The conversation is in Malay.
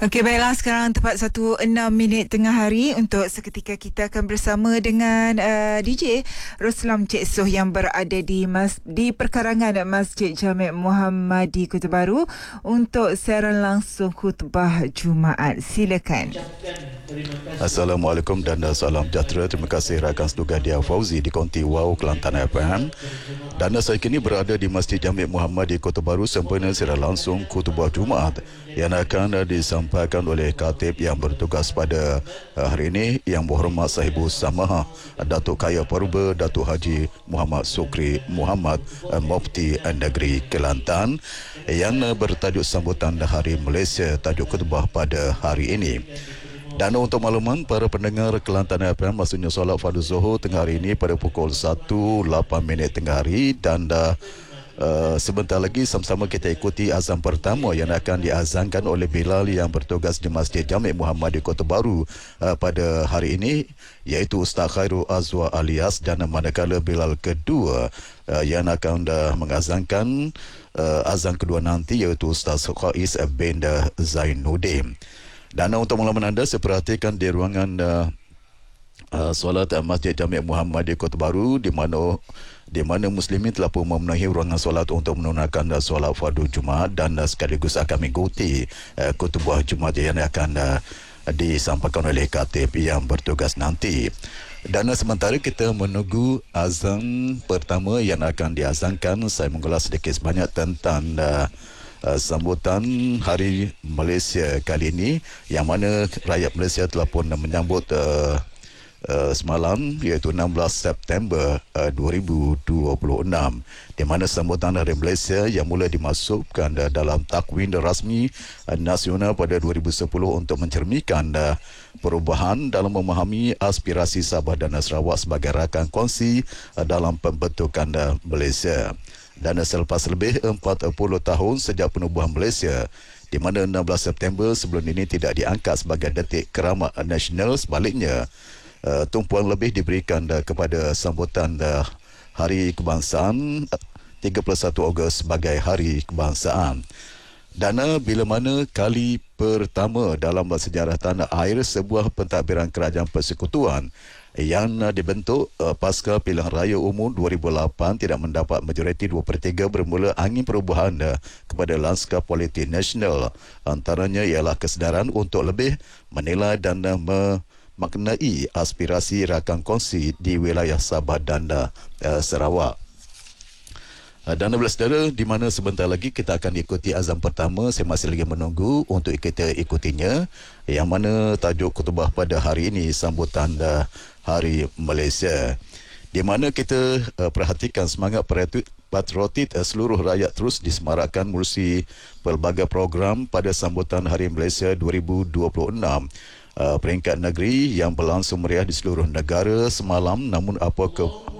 Okey, baiklah, sekarang tepat 1:06 tengah hari. Untuk seketika kita akan bersama dengan DJ Roslam Cik Soh yang berada di perkarangan Masjid Jami' Muhammadi Kota Baru untuk siaran langsung khutbah Jumaat. Silakan. Assalamualaikum dan salam sejahtera. Terima kasih rakan seduga Dia Fauzi di Konti Wow Kelantan FM. Dan saya kini berada di Masjid Jami' Muhammadi Kota Baru sempena siaran langsung khutbah Jumaat yang akan disampaikan oleh khatib yang bertugas pada hari ini, Yang Berhormat Sahibu Samaha Datuk Kaya Paruba Datuk Haji Muhammad Sukri Muhammad, Mufti Negeri Kelantan, yang bertajuk sambutan Hari Malaysia, tajuk khutbah pada hari ini. Dan untuk makluman para pendengar Kelantan FM, maksudnya solat fardu Zuhur tengah hari ini pada pukul 1:08 tengah hari, dan sebentar lagi sama-sama kita ikuti azan pertama yang akan diazankan oleh Bilal yang bertugas di Masjid Jami' Muhammadi Kota Baru pada hari ini, iaitu Ustaz Khairul Azwa Alias, dan manakala Bilal kedua yang akan mengazankan azan kedua nanti iaitu Ustaz Khais bin Zainuddin. Dan untuk makluman anda, saya perhatikan di ruangan solat Masjid Jami' Muhammadi Kota Baru di mana muslimin telah pun memenuhi ruangan solat untuk menunaikan solat fardu Jumaat dan sekaligus akan mengikuti khutbah Jumaat yang akan disampaikan oleh khatib yang bertugas nanti. Dan sementara kita menunggu azan pertama yang akan diazankan, saya mengulas sedikit sebanyak tentang sambutan Hari Malaysia kali ini, yang mana rakyat Malaysia telah pun menyambut semalam, iaitu 16 September 2026, di mana sambutan Hari Malaysia yang mula dimasukkan dalam takwin rasmi nasional pada 2010 untuk mencerminkan perubahan dalam memahami aspirasi Sabah dan Sarawak sebagai rakan kongsi dalam pembentukan Malaysia. Dan selepas lebih 40 tahun sejak penubuhan Malaysia, di mana 16 September sebelum ini tidak diangkat sebagai detik keramat nasional, sebaliknya tumpuan lebih diberikan kepada sambutan Hari Kebangsaan 31 Ogos sebagai Hari Kebangsaan. Dan bila mana kali pertama dalam sejarah tanah air sebuah pentadbiran kerajaan persekutuan yang dibentuk pasca pilihan raya umum 2008 tidak mendapat majoriti 2/3 bermula angin perubahan kepada lanskap politik nasional. Antaranya ialah kesedaran untuk lebih menilai dan memaknai aspirasi rakan kongsi di wilayah Sabah dan Sarawak. Dan saudara, di mana sebentar lagi kita akan ikuti azan pertama. Saya masih lagi menunggu untuk kita ikutinya, yang mana tajuk khutbah pada hari ini sambutan Hari Malaysia, di mana kita perhatikan semangat patriotik seluruh rakyat terus disemarakkan melalui pelbagai program pada sambutan Hari Malaysia 2026. Peringkat negeri yang berlangsung meriah di seluruh negara semalam, namun